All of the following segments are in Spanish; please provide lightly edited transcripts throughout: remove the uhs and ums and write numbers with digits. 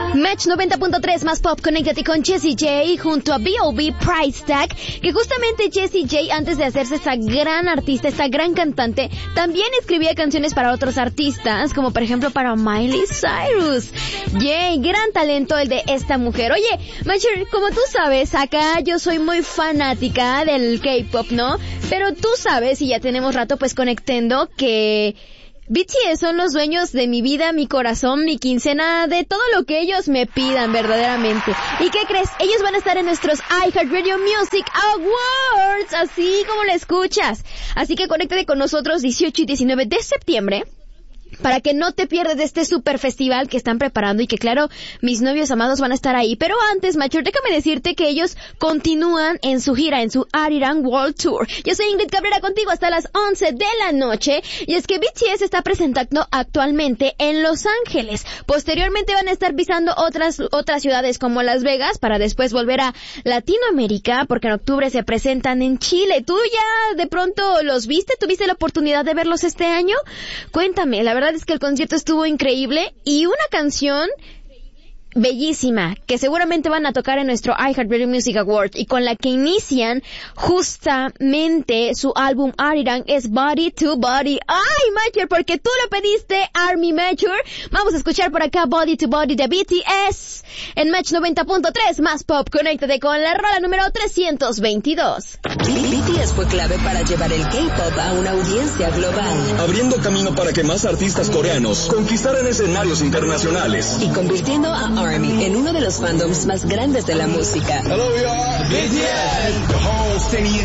Match 90.3 más pop, conéctate con Jessie J junto a B.O.B. Price Tag, que justamente Jessie J, antes de hacerse esta gran artista, esta gran cantante, también escribía canciones para otros artistas, como por ejemplo para Miley Cyrus. Yay, gran talento el de esta mujer. Oye, Matcher, como tú sabes, acá yo soy muy fanática del K-pop, ¿no? Pero tú sabes, y ya tenemos rato pues conectando, que BTS son los dueños de mi vida, mi corazón, mi quincena, de todo lo que ellos me pidan verdaderamente. ¿Y qué crees? Ellos van a estar en nuestros iHeartRadio Music Awards, así como lo escuchas. Así que conéctate con nosotros 18 y 19 de septiembre para que no te pierdas de este super festival que están preparando y que claro, mis novios amados van a estar ahí. Pero antes, Macho, déjame decirte que ellos continúan en su gira, en su Arirang World Tour. Yo soy Ingrid Cabrera contigo hasta las 11 de la noche, y es que BTS está presentando actualmente en Los Ángeles. Posteriormente van a estar visitando otras ciudades como Las Vegas para después volver a Latinoamérica, porque en octubre se presentan en Chile. ¿Tú ya de pronto los viste? ¿Tuviste la oportunidad de verlos este año? Cuéntame, la verdad es que el concierto estuvo increíble y una canción bellísima que seguramente van a tocar en nuestro iHeartRadio Music Award y con la que inician justamente su álbum Arirang es Body to Body. ¡Ay, Major! Porque tú lo pediste, Army Major. Vamos a escuchar por acá Body to Body de BTS en Match 90.3 más pop. Conéctate con la rola número 322. BTS fue clave para llevar el K-pop a una audiencia global, abriendo camino para que más artistas coreanos conquistaran escenarios internacionales y convirtiendo a ARMY en uno de los fandoms más grandes de la música. Hello, we are BTS. The whole city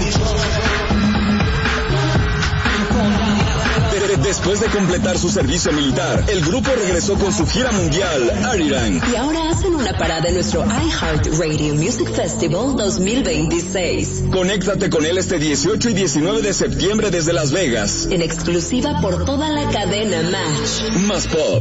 Después de completar su servicio militar, el grupo regresó con su gira mundial, Arirang. Y ahora hacen una parada en nuestro iHeartRadio Music Festival 2026. Conéctate con él este 18 y 19 de septiembre desde Las Vegas. En exclusiva por toda la cadena Match. Más pop.